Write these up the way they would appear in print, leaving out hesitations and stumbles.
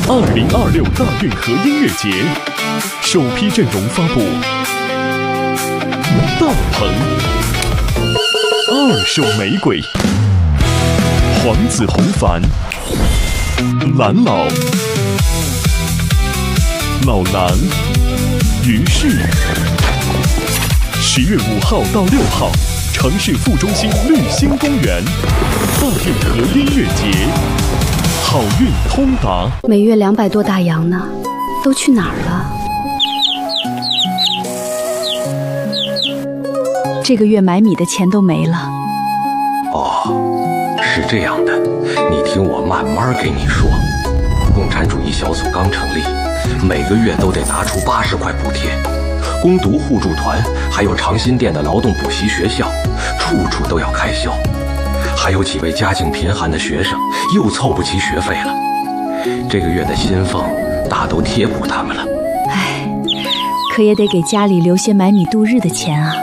2026大运河音乐节首批阵容发布：大鹏、二手玫瑰、黄子弘凡、蓝老、老狼、于适。10月5号到6号，城市副中心绿星公园大运河音乐节，好运通达。 每月200多大洋呢，都去哪儿了？这个月买米的钱都没了。 哦，是这样的，你听我慢慢给你说。共产主义小组刚成立，每个月都得拿出80块补贴。攻读互助团，还有长辛店的劳动补习学校，处处都要开销。还有几位家境贫寒的学生又凑不齐学费了，这个月的薪俸大都贴补他们了。 唉，可也得给家里留些买米度日的钱啊。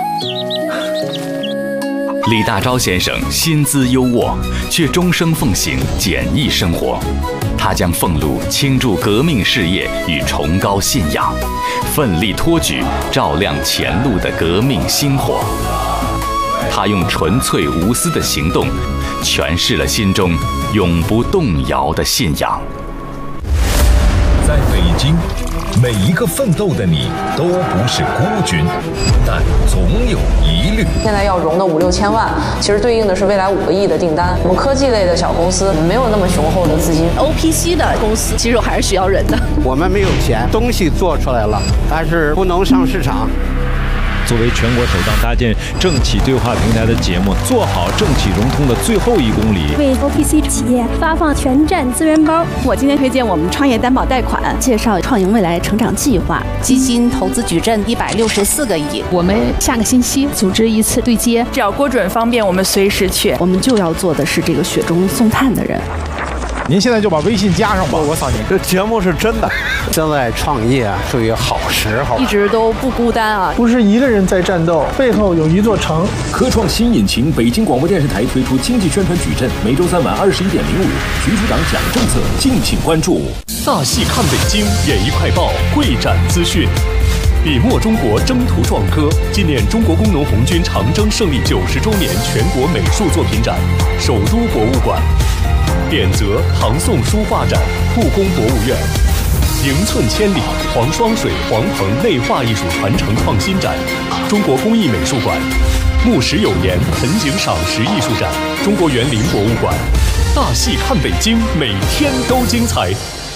李大钊先生薪资优渥，却终生奉行简易生活。他将俸禄倾注革命事业与崇高信仰，奋力托举照亮前路的革命星火。他用纯粹无私的行动，诠释了心中永不动摇的信仰。 在北京，每一个奋斗的你都不是孤军，但总有疑虑。 现在要融的5、6千万，其实对应的是未来5个亿的订单。我们科技类的小公司没有那么雄厚的资金。 OPC 的公司其实还是需要人的。 我们没有钱，东西做出来了，但是不能上市场。 作为全国首档搭建政企对话平台的节目，做好政企融通的最后1公里， 为 OPC 企业发放全站资源包。 我今天推荐我们创业担保贷款，介绍创盈未来成长计划，基金投资矩阵164个亿。 我们下个星期组织一次对接， 只要郭准方便，我们随时去。 我们就要做的是这个雪中送炭的人。 您现在就把微信加上吧。 我操，你这节目是真的。现在创业啊，属于好时候， 一直都不孤单啊。 不是一个人在战斗，背后有一座城。 科创新引擎，北京广播电视台推出经济宣传矩阵，每周3晚21.05，徐处长讲政策，敬请关注。大戏看北京，演艺快报会展资讯。笔墨中国征途壮歌，纪念中国工农红军长征胜利90周年全国美术作品展，首都博物馆。典则唐宋书画展，故宫博物院；迎寸千里，黄双水、黄鹏内画艺术传承创新展，中国工艺美术馆；木石有言盆景赏石艺术展，中国园林博物馆。大戏看北京，每天都精彩。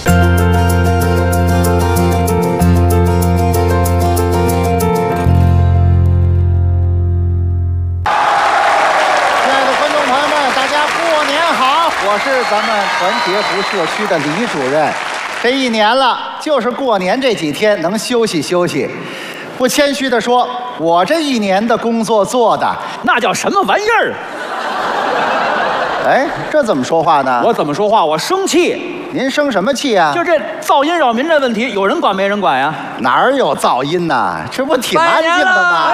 我是咱们团结湖社区的李主任，这1年了，就是过年这几天能休息休息。不谦虚地说，我这1年的工作做的那叫什么玩意儿？ 哎，这怎么说话呢？ 我怎么说话？我生气。 您生什么气啊？ 就这噪音扰民这问题，有人管没人管呀？ 哪儿有噪音呢？这不挺安静的吗？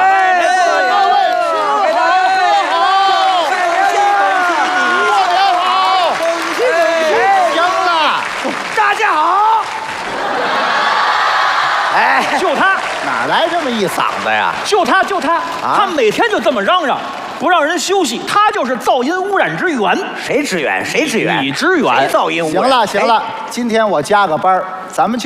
就他哪来这么一嗓子呀？ 就他，他每天就这么嚷嚷，不让人休息，他就是噪音污染之源。 谁支援？谁支援？ 你支援？ 噪音污染。 行了，今天我加个班，咱们去。